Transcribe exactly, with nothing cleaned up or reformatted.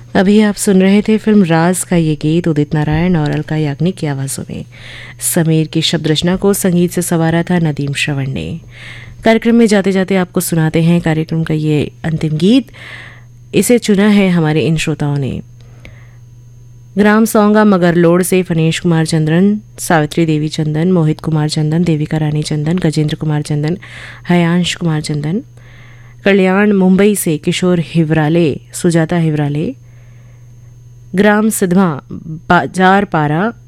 अभी आप सुन रहे थे फिल्म राज का ये गीत उदित नारायण और अलका याग्निक की आवाज़ों में। समीर की शब्द रचना को संगीत से संवारा था नदीम श्रवण ने। कार्यक्रम में जाते जाते आपको सुनाते हैं कार्यक्रम का ये अंतिम गीत। इसे चुना है हमारे इन श्रोताओं ने। ग्राम सौंगा मगरलोड से फनेश कुमार चंद्रन, सावित्री देवी चंदन, मोहित कुमार चंदन, देविका रानी चंदन, गजेंद्र कुमार चंदन, हयांश कुमार चंदन। कल्याण मुंबई से किशोर हिवराले, सुजाता हिवराले। ग्राम सिधवा बाजार पारा